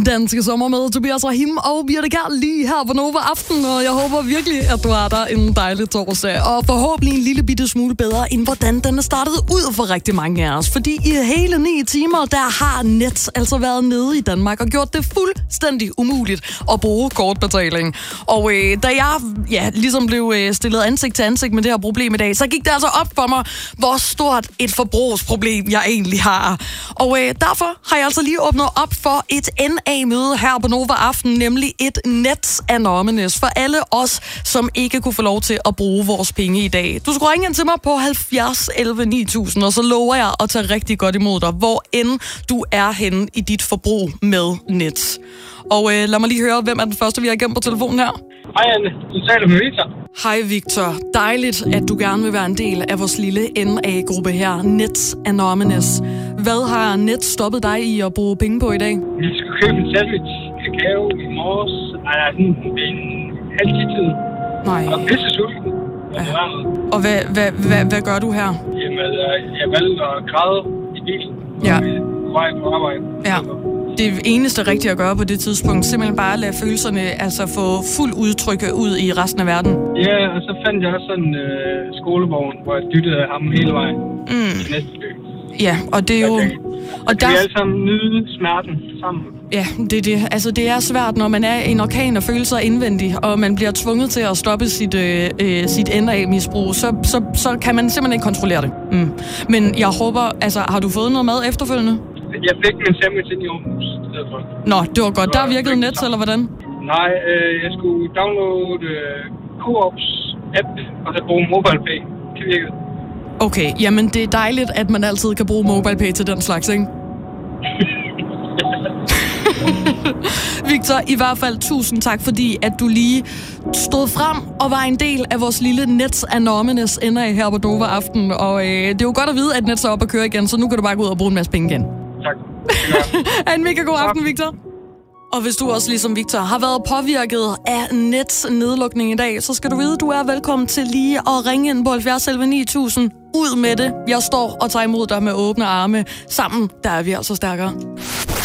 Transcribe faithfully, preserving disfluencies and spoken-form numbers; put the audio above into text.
Danske sommer med Tobias Rahim og Birte Kjær lige her på Nova Aften, og jeg håber virkelig, at du har der en dejlig torsdag, og forhåbentlig en lille bitte smule bedre, end hvordan den er startet ud for rigtig mange af os. Fordi i hele ni timer, der har Nets altså været nede i Danmark og gjort det fuldstændig umuligt at bruge kortbetaling. Og øh, da jeg ja, ligesom blev øh, stillet ansigt til ansigt med det her problem i dag, så gik det altså op for mig, hvor stort et forbrugsproblem jeg egentlig har. Og øh, derfor har jeg altså lige åbnet op for et N A-møde her på Nova Aften, nemlig et Nets Anonymous for alle os, som ikke kunne få lov til at bruge vores penge i dag. Du skulle ringe ind til mig på halvfjerds elleve ni tusind, og så lover jeg at tage rigtig godt imod dig, hvor end du er henne i dit forbrug med Nets. Og øh, lad mig lige høre, hvem er den første, vi har igennem på telefonen her? Hej Anne, du taler med Victor. Hej Victor. Dejligt, at du gerne vil være en del af vores lille N A-gruppe her, Nets Anonymous. Hvad har Nets stoppet dig i at bruge penge på i dag? Vi skulle købe en sandwich kakao i morges. Nej, nej, sådan ved en halv tid. Nej. Og pisse sulten. Ja. Og hvad, hvad, hvad, hvad gør du her? Jamen, jeg valgte at græde i bilen. Ja. På vej på arbejde. Ja. Det eneste rigtige at gøre på det tidspunkt, simpelthen bare lade følelserne altså få fuld udtryk ud i resten af verden. Ja, og så fandt jeg også sådan en øh, skolevogn, hvor jeg dyttede ham hele vejen mm. til næste by. Ja, og det er jo... Okay. Og der... vi alle sammen nyde smerten sammen. Ja, det er det. Altså, det er svært, når man er en orkan og føler sig indvendig, og man bliver tvunget til at stoppe sit, øh, øh, sit N A-misbrug, så, så, så kan man simpelthen ikke kontrollere det. Mm. Men jeg håber... Altså, har du fået noget mad efterfølgende? Jeg fik min sandwich ind i Aarhus. Nå, det var godt. Der virkede Nets, eller hvordan? Nej, øh, jeg skulle downloade øh, Coops app, og så bruge MobilePay. Det virkede. Okay, jamen det er dejligt, at man altid kan bruge MobilePay til den slags, ikke? Victor, i hvert fald tusind tak, fordi at du lige stod frem og var en del af vores lille Nets Anonymous N A her på Nova Aften. Og øh, det er jo godt at vide, at Nets er op at køre igen, så nu kan du bare gå ud og bruge en masse penge igen. Tak. Ha' en mega god aften, Victor. Og hvis du også ligesom Victor har været påvirket af Nets nedlukning i dag, så skal du vide, at du er velkommen til lige at ringe ind på halvfjerds elleve ni tusind. Ud med det. Jeg står og tager imod dig med åbne arme. Sammen, der er vi altså stærkere.